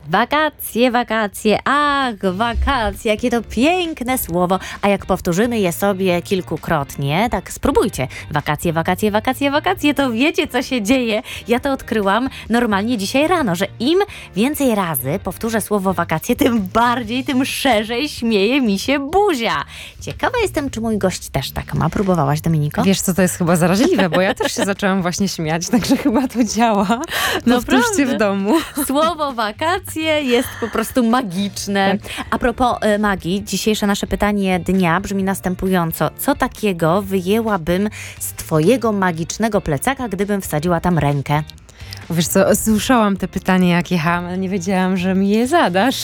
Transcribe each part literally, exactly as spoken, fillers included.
Wakacje, wakacje, ach, wakacje, jakie to piękne słowo. A jak powtórzymy je sobie kilkukrotnie, tak spróbujcie. Wakacje, wakacje, wakacje, wakacje, to wiecie, co się dzieje. Ja to odkryłam normalnie dzisiaj rano, że im więcej razy powtórzę słowo wakacje, tym bardziej, tym szerzej śmieje mi się buzia. Ciekawa jestem, czy mój gość też tak ma. Próbowałaś, Dominiko? Wiesz co, to jest chyba zaraźliwe, bo ja też się zaczęłam właśnie śmiać, także chyba to działa. Powtórzcie w domu. Słowo wakacje jest po prostu magiczne. Tak. A propos y, magii, dzisiejsze nasze pytanie dnia brzmi następująco. Co takiego wyjęłabym z twojego magicznego plecaka, gdybym wsadziła tam rękę? Wiesz co, słyszałam te pytania, jak jechałam, ale nie wiedziałam, że mi je zadasz.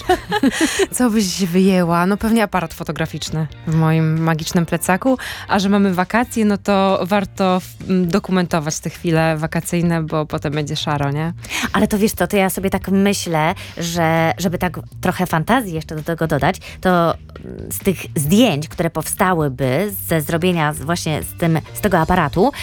Co byś wyjęła? No pewnie aparat fotograficzny w moim magicznym plecaku, a że mamy wakacje, no to warto dokumentować te chwile wakacyjne, bo potem będzie szaro, nie? Ale to wiesz co, to ja sobie tak myślę, że żeby tak trochę fantazji jeszcze do tego dodać, to z tych zdjęć, które powstałyby ze zrobienia właśnie z, tym, z tego aparatu,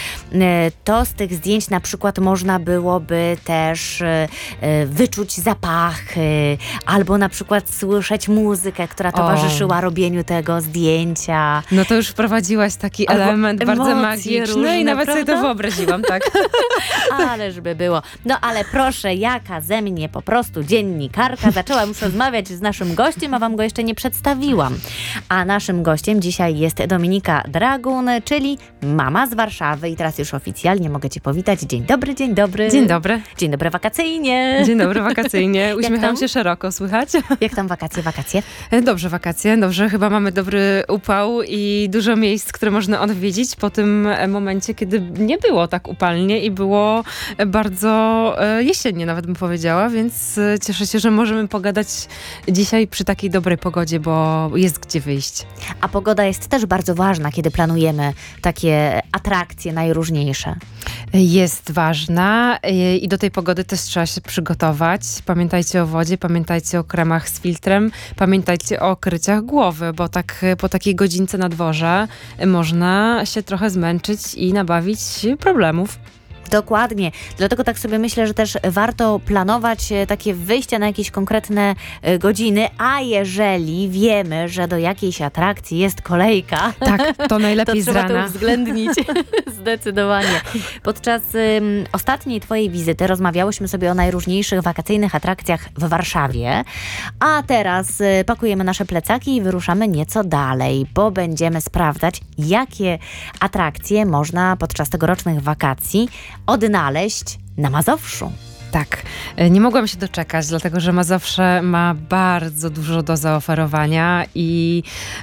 to z tych zdjęć na przykład można byłoby też y, wyczuć zapachy, albo na przykład słyszeć muzykę, która towarzyszyła o. robieniu tego zdjęcia. No to już wprowadziłaś taki albo element bardzo magiczny różne, i nawet prawda? sobie to wyobraziłam, tak. Ależ by było. No ale proszę, jaka ze mnie po prostu dziennikarka. Zaczęłam już rozmawiać z naszym gościem, a wam go jeszcze nie przedstawiłam. A naszym gościem dzisiaj jest Dominika Dragun, czyli mama z Warszawy i teraz już oficjalnie mogę cię powitać. Dzień dobry, dzień dobry. Dzień dobry. Dzień dobry wakacyjnie. Dzień dobry wakacyjnie. Uśmiecham się szeroko, słychać? Jak tam wakacje, wakacje? Dobrze wakacje, dobrze. Chyba mamy dobry upał i dużo miejsc, które można odwiedzić po tym momencie, kiedy nie było tak upalnie i było bardzo jesiennie, nawet bym powiedziała, więc cieszę się, że możemy pogadać dzisiaj przy takiej dobrej pogodzie, bo jest gdzie wyjść. A pogoda jest też bardzo ważna, kiedy planujemy takie atrakcje najróżniejsze. Jest ważna i do tej pogody też trzeba się przygotować. Pamiętajcie o wodzie, pamiętajcie o kremach z filtrem, pamiętajcie o kryciach głowy, bo tak po takiej godzince na dworze można się trochę zmęczyć i nabawić problemów. Dokładnie. Dlatego tak sobie myślę, że też warto planować takie wyjścia na jakieś konkretne godziny, a jeżeli wiemy, że do jakiejś atrakcji jest kolejka, tak, to najlepiej to z rana. Trzeba to uwzględnić. Zdecydowanie. Podczas um, ostatniej twojej wizyty rozmawiałyśmy sobie o najróżniejszych wakacyjnych atrakcjach w Warszawie, a teraz y, pakujemy nasze plecaki i wyruszamy nieco dalej, bo będziemy sprawdzać, jakie atrakcje można podczas tegorocznych wakacji odnaleźć na Mazowszu. Tak, nie mogłam się doczekać, dlatego że Mazowsze ma bardzo dużo do zaoferowania i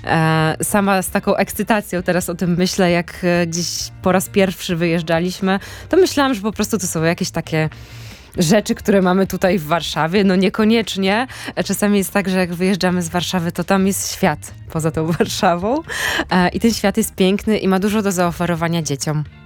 e, sama z taką ekscytacją teraz o tym myślę, jak e, gdzieś po raz pierwszy wyjeżdżaliśmy, to myślałam, że po prostu to są jakieś takie rzeczy, które mamy tutaj w Warszawie, no niekoniecznie. Czasami jest tak, że jak wyjeżdżamy z Warszawy, to tam jest świat poza tą Warszawą e, i ten świat jest piękny i ma dużo do zaoferowania dzieciom.